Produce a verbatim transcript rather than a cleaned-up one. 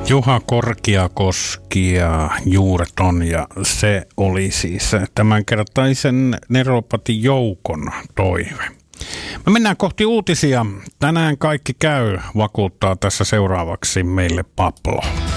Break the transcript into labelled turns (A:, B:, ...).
A: Juha Korkiakoski ja Juureton, ja se oli siis tämänkertaisen Neropati Joukon toive. Me mennään kohti uutisia. Tänään kaikki käy, vakuuttaa tässä seuraavaksi meille Pablo.